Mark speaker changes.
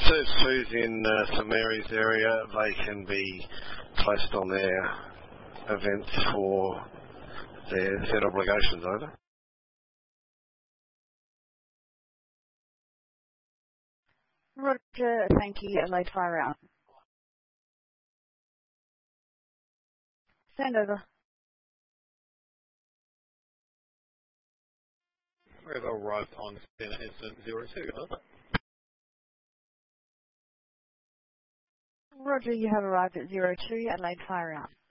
Speaker 1: Surf 2's in St Mary's area. They can be placed on their events for their set obligations, over.
Speaker 2: Roger, thank you. Adelaide, fire out. Stand over.
Speaker 3: We have arrived on Center Incident 02, over.
Speaker 2: Roger, you have arrived at 02, Adelaide, fire out.